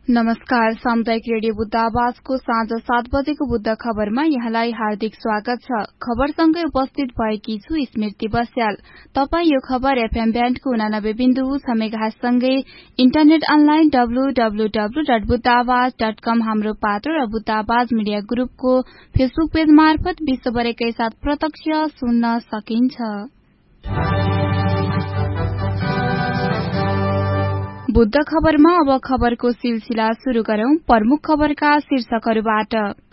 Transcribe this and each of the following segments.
नमस्कार, सामुदायिक रेडियो बुद्ध आवाजको साँझ 7 बजेको बुद्ध खबरमा यहाँलाई हार्दिक स्वागत छ। खबरसँगै उपस्थित भएकी छु स्मृति बस्याल। तपाई यो खबर एफएम ब्यान्डको 89.5 मेगाहर्जसँगै इन्टरनेट अनलाइन www.buddhaawaz.com हाम्रो पात्र र बुद्ध आवाज मिडिया ग्रुपको फेसबुक पेज मार्फत विश्वभरकै साथ प्रत्यक्ष सुन्न सकिन्छ। बुद्ध खबरमा अब खबरको सिलसिला शुरू गरौं। प्रमुख खबरका शीर्षकहरूबाट।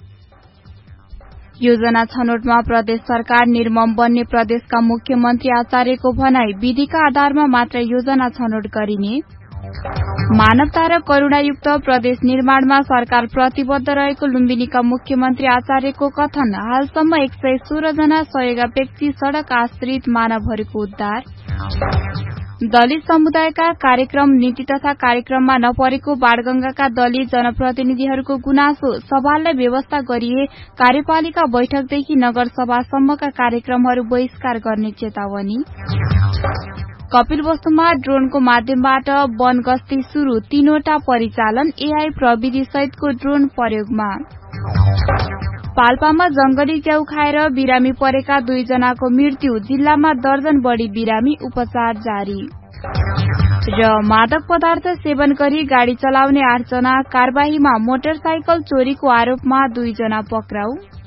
योजना छनौटमा प्रदेश सरकार निर्मम बन्ने प्रदेशका मुख्यमन्त्री आचार्यको भनाई, विधिका आधारमा मात्र योजना छनौट गरिने। मानवता र करुणायुक्त प्रदेश निर्माणमा सरकार प्रतिबद्ध रहेको लुम्बिनीका मुख्यमन्त्री आचार्यको कथन। हालसम्म 116 जना सहयोगापेक्षी सड़क आश्रित मानवहरूको उद्धार। दलित समुदायका कार्यक्रम नीति तथा कार्यक्रममा नपरेको बाणगंगाका दलित जनप्रतिनिधिहरूको गुनासो। सभालाई व्यवस्था गरिए कार्यपालिका बैठकदेखि नगरसभासम्मका कार्यक्रमहरू बहिष्कार गर्ने चेतावनी। कपिलवस्तुमा ड्रोनको माध्यमबाट वन गस्ती शुरू, 3वटा परिचालन एआई प्रविधि सहितको ड्रोन प्रयोगमा। पाल्पामा जंगली च्याउ खाएर बिरामी परेका 2 जनाको मृत्यु, जिल्लामा दर्जन बढ़ी बिरामी, उपचार जारी। र मादक पदार्थ सेवन गरी गाड़ी चलाउने 8 जना कार्यवाहीमा, मोटरसाइकल चोरीको आरोपमा 2 जना पक्राउ।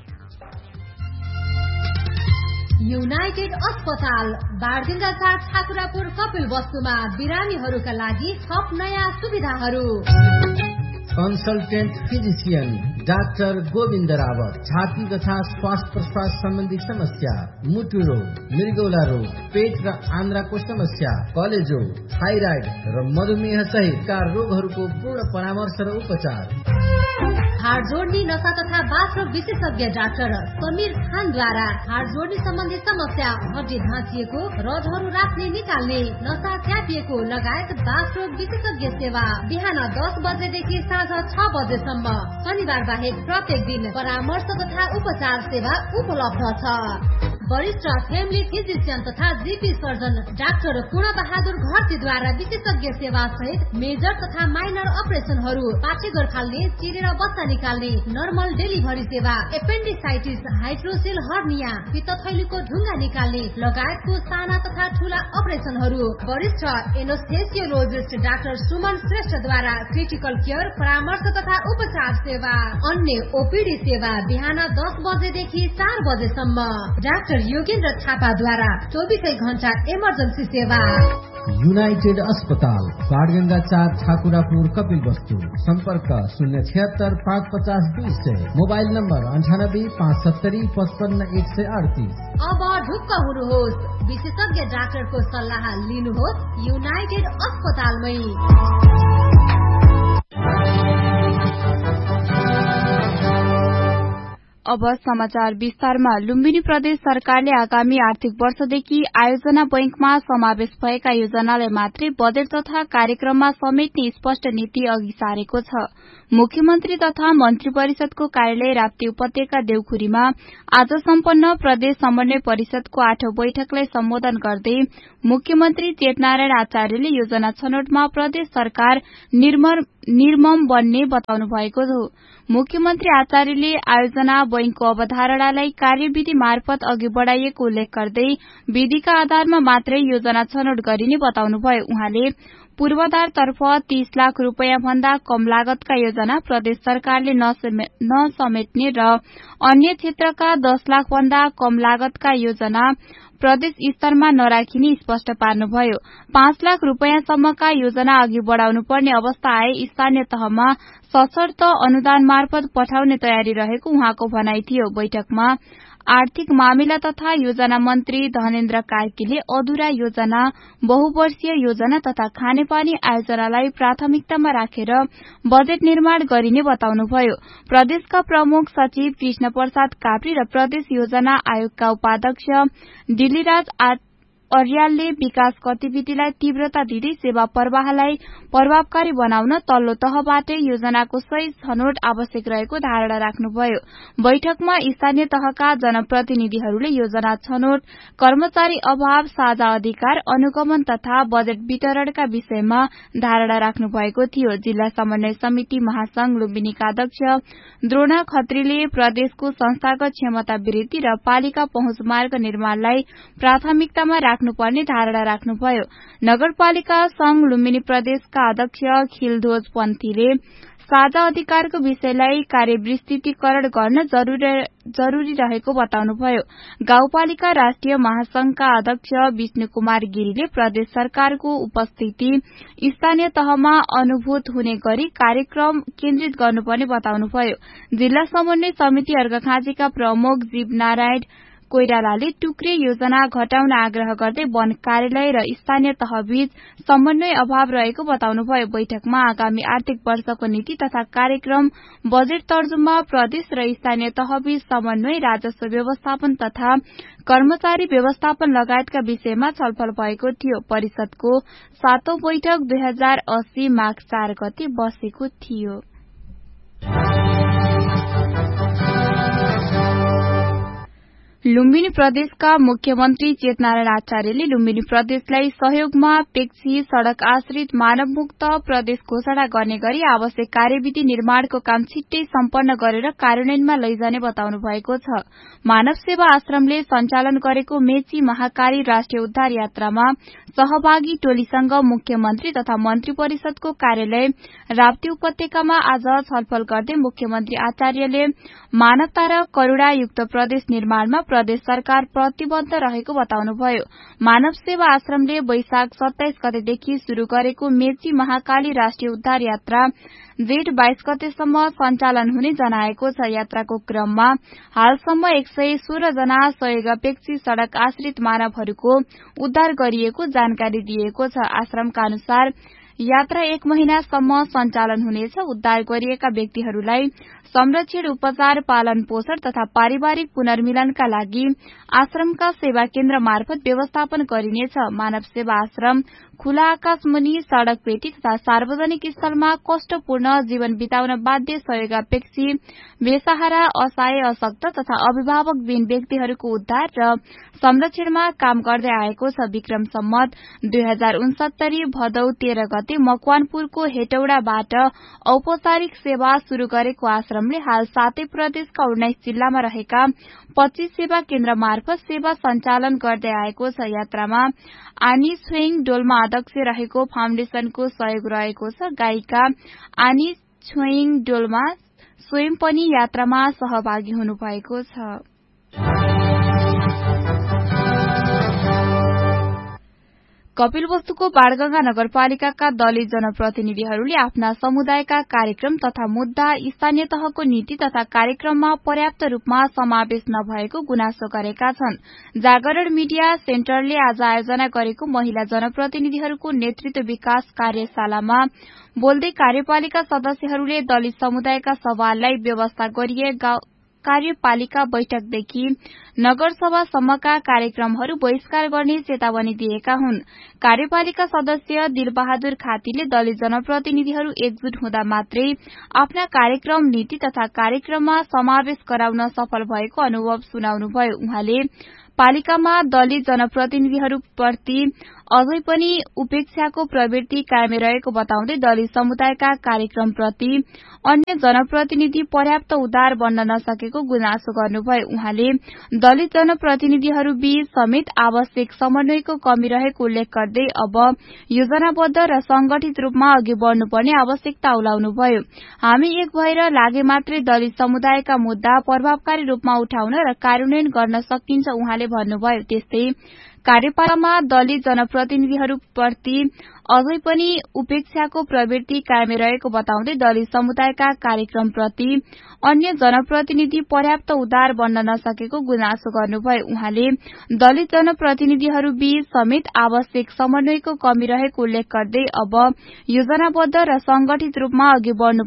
युनाइटेड अस्पताल बाणगंगा 4 ठाकुरापुर कपिलवस्तुमा बिरामीहरूका लागि थप नयाँ सुविधाहरू। Consultant physician doctor Govind Rawat, छाती तथा श्वास प्रश्वास सम्बन्धी समस्या, मुटु रोग, मृगौला रोग, पेट र आन्द्राको समस्या, कलेजो, थाइराइड र मधुमेह सहितका रोगहरूको पूर्ण परामर्श र उपचार। हाड जोड्ने नशा तथा बाथरोग विशेषज्ञ डाक्टर समीर खानद्वारा हाड जोड्ने सम्बन्धी समस्या, हड्डी भाँचिएको, रडहरू राख्ने निकाल्ने, नशा च्यापिएको लगायत बाथरोग विशेषज्ञ सेवा बिहान 10 बजेदेखि साँझ 6 बजेसम्म। शनिबार बाहेक प्रत्येक दिन परामर्श तथा उपचार सेवा उपलब्ध छ। वरिष्ठ फ्यामिली फिजिशियन तथा जीपी सर्जन डाक्टर पूर्ण बहादुर घरतीद्वारा विशेषज्ञ सेवा सहित मेजर तथा माइनर अपरेशनहरू, पाठेघर फाल्ने, चिरेर बच्चा निकाल्ने, नर्मल डेलिभरी सेवा, एपेन्डिसाइटिस, हाइड्रोसेल हर्निया, पित्तथैलीको ढुङ्गा निकाल्ने लगायतको साना तथा ठूला अपरेशनहरू। वरिष्ठ एनेस्थेसियोलोजिस्ट डाक्टर सुमन श्रेष्ठद्वारा क्रिटिकल केयर, परामर्श तथा उपचार सेवा। अन्य ओपीडी सेवा बिहान 10 बजेदेखि 4 बजेसम्म। डाक्टर योगेन्द्र थापाद्वारा 24 घण्टा इमर्जेन्सी सेवा। युनाइटेड अस्पताल बाणगंगा 4 ठाकुरापुर कपिलवस्तु। सम्पर्क 076 550 200, मोबाइल नम्बर 98 570 55 138। अब ढुक्क हुनुहोस्, विशेषज्ञ डाक्टरको सल्लाह लिनुहोस् युनाइटेड अस्पतालमै। अब समाचार विस्तारमा। लुम्बिनी प्रदेश सरकारले आगामी आर्थिक वर्षदेखि आयोजना बैंकमा समावेश भएका योजनालाई मात्रै बजेट तथा कार्यक्रममा समेट्ने स्पष्ट नीति अघि सारेको छ। मुख्यमन्त्री तथा मन्त्री परिषदको कार्यालय राप्ती उपत्यका देउखुरीमा आज सम्पन्न प्रदेश समन्वय परिषदको 8औं बैठकलाई सम्बोधन गर्दै मुख्यमन्त्री चेतनारायण आचार्यले योजना छनौटमा प्रदेश सरकार निर्मम बन्ने बताउनु भएको हो। मुख्यमन्त्री आचार्यले आयोजना बैंकको अवधारणालाई कार्यविधि मार्फत अघि बढ़ाइएको उल्लेख गर्दै विधिका आधारमा मात्रै योजना छनौट गरिने बताउनुभयो। उहाँले पूर्वाधारतर्फ 30 लाख रूपियाँ भन्दा कम लागतका योजना प्रदेश सरकारले नसमेट्ने र अन्य क्षेत्रका 10 लाख भन्दा कम लागतका योजना प्रदेश स्तरमा नराखिने स्पष्ट पार्नुभयो। 5 लाख रूपियाँसम्मका योजना अघि बढ़ाउनु पर्ने अवस्था आए स्थानीय तहमा सशर्त अनुदान मार्फत पठाउने तयारी रहेको उहाँको भनाई थियो। बैठकमा आर्थिक मामिला तथा योजना मन्त्री धनेन्द्र कार्कीले अधुरा योजना, बहुवर्षीय योजना तथा खानेपानी आयोजनालाई प्राथमिकतामा राखेर बजेट निर्माण गरिने बताउनुभयो। प्रदेशका प्रमुख सचिव कृष्ण प्रसाद काप्री र प्रदेश योजना आयोगका उपाध्यक्ष दिल्लीराज अर्यालले विकास गतिविधिलाई तीव्रता दिँदै सेवा प्रवाहलाई प्रभावकारी बनाउन तल्लो तहबाटै योजनाको सही छनौट आवश्यक रहेको धारणा राख्नुभयो। बैठकमा स्थानीय तहका जनप्रतिनिधिहरूले योजना छनौट, कर्मचारी अभाव, साझा अधिकार, अनुगमन तथा बजेट वितरणका विषयमा धारणा राख्नु भएको थियो। जिल्ला समन्वय समिति महासंघ लुम्बिनीका अध्यक्ष द्रोणा खत्रीले प्रदेशको संस्थागत क्षमता वृद्धि र पालिका पहुँच मार्ग निर्माणलाई प्राथमिकतामा राख्नुपर्ने धारणा राख्नुभयो। नगरपालिका संघ लुम्बिनी प्रदेशका अध्यक्ष खिलध्वज पन्थीले साझा अधिकारको विषयलाई कार्यविस्तृतीकरण गर्न जरूरी रहेको बताउनुभयो। गाउँपालिका राष्ट्रिय महासंघका अध्यक्ष विष्णु कुमार गिरीले प्रदेश सरकारको उपस्थिति स्थानीय तहमा अनुभूत हुने गरी कार्यक्रम केन्द्रित गर्नुपर्ने बताउनुभयो। जिल्ला समन्वय समिति अर्घाखाँचीका प्रमुख जीवनारायण कोइरालाले टुक्रे योजना घटाउन आग्रह गर्दै वन कार्यालय र स्थानीय तहबीच समन्वय अभाव रहेको बताउनुभयो। बैठकमा आगामी आर्थिक वर्षको नीति तथा कार्यक्रम, बजेट तर्जुमा, प्रदेश र स्थानीय तहबीच समन्वय, राजस्व व्यवस्थापन तथा कर्मचारी व्यवस्थापन लगायतका विषयमा छलफल भएको थियो। परिषदको 7औं बैठक 2080 माघ 4 गते बसेको थियो। लुम्बिनी प्रदेशका मुख्यमन्त्री चेतनारायण आचार्यले लुम्बिनी प्रदेशलाई सहयोगमा पेक्सी सड़क आश्रित मानवमुक्त प्रदेश घोषणा गर्ने गरी आवश्यक कार्यविधि निर्माणको काम छिट्टै सम्पन्न गरेर कार्यान्वयनमा लैजाने बताउनु भएको छ। मानव सेवा आश्रमले सञ्चालन गरेको मेची महाकाली राष्ट्रिय उद्धार यात्रामा सहभागी टोलीसँग मुख्यमन्त्री तथा मन्त्री परिषदको कार्यालय राप्ती उपत्यकामा आज छलफल गर्दै मुख्यमन्त्री आचार्यले मानवता र करूणायुक्त प्रदेश निर्माणमा प्रदेश सरकार प्रतिबद्ध रहेको बताउनुभयो। मानव सेवा आश्रमले वैशाख 27 गतेदेखि शुरू गरेको मेची महाकाली राष्ट्रिय उद्धार यात्रा जेठ 22 गतेसम्म सञ्चालन हुने जनाएको छ। यात्राको क्रममा हालसम्म 116 जना सहयोगापेक्षी सड़क आश्रित मानवहरूको उद्धार गरिएको जानकारी दिएको छ। आश्रमका अनुसार यात्रा 1 महिनासम्म सञ्चालन हुनेछ। उद्धार गरिएका व्यक्तिहरूलाई संरक्षण, उपचार, पालन पोषण तथा पारिवारिक पुनर्मिलनका लागि आश्रमका सेवा केन्द्र मार्फत व्यवस्थापन गरिनेछ। मानव सेवा आश्रम खुला आकाश मुनि, सड़क पेटी तथा सार्वजनिक स्थलमा कष्टपूर्ण जीवन बिताउन बाध्य सहयोगापेक्षी, बेसहारा, असहाय, अशक्त तथा अभिभावकविहीन व्यक्तिहरूको उद्धार र संरक्षणमा काम गर्दै आएको छ। विक्रम सम्मत 2069 भदौ 13 गते मकवानपुरको हेटौडाबाट औपचारिक सेवा शुरू गरेको आश्रमले हाल 7 प्रदेशका 19 जिल्लामा रहेका 25 सेवा केन्द्र मार्फत सेवा सञ्चालन गर्दै आएको छ। यात्रामा आनी छुइङ डोल्मा अध्यक्ष रहेको फाउन्डेशनको सहयोग रहेको छ। गायिका आनी छुइङ डोल्मा स्वयं पनि यात्रामा सहभागी हुनुभएको छ। कपिलवस्तुको बाणगंगा नगरपालिकाका दलित जनप्रतिनिधिहरूले आफ्ना समुदायका कार्यक्रम तथा मुद्दा स्थानीय तहको नीति तथा कार्यक्रममा पर्याप्त रूपमा समावेश नभएको गुनासो गरेका छन्। जागरण मीडिया सेन्टरले आज आयोजना गरेको महिला जनप्रतिनिधिहरूको नेतृत्व विकास कार्यशालामा बोल्दै कार्यपालिका सदस्यहरूले दलित समुदायका सवाललाई व्यवस्था गरिए कार्यपालिका बैठकदेखि नगरसभासम्मका कार्यक्रमहरू बहिष्कार गर्ने चेतावनी दिएका हुन्। कार्यपालिका सदस्य दिलबहादुर खातीले दलित जनप्रतिनिधिहरू एकजुट हुँदा मात्रै आफ्ना कार्यक्रम, नीति तथा कार्यक्रममा समावेश गराउन सफल भएको अनुभव सुनाउनुभयो। उहाँले पालिकामा दलित जनप्रतिनिधिहरूप्रति अझै पनि उपेक्षाको प्रवृत्ति कायमै रहेको बताउँदै दलित समुदायका कार्यक्रमप्रति अन्य जनप्रतिनिधि पर्याप्त उदार बन्न नसकेको गुनासो गर्नुभयो। उहाँले दलित जनप्रतिनिधिहरूबीच समेत आवश्यक समन्वयको कमी रहेको उल्लेख गर्दै अब योजनाबद्ध र संगठित रूपमा अघि बढ़नुपर्ने आवश्यकता औलाउनुभयो। हामी एक भएर लागे मात्रै दलित समुदायका मुद्दा प्रभावकारी रूपमा उठाउन र कार्यान्वयन गर्न सकिन्छ उहाँले भन्नुभयो। त्यस्तै कार्यपालिकामा दलित जनप्रतिनिधिहरूप्रति अझै पनि उपेक्षाको प्रवृत्ति कायमै रहेको बताउँदै दलित समुदायका कार्यक्रमप्रति अन्य जनप्रतिनिधि पर्याप्त उदार बन्न नसकेको गुनासो गर्नुभयो। उहाँले दलित जनप्रतिनिधिहरूबीच समेत आवश्यक समन्वयको कमी रहेको उल्लेख गर्दै अब योजनाबद्ध र संगठित रूपमा अघि बढ़नु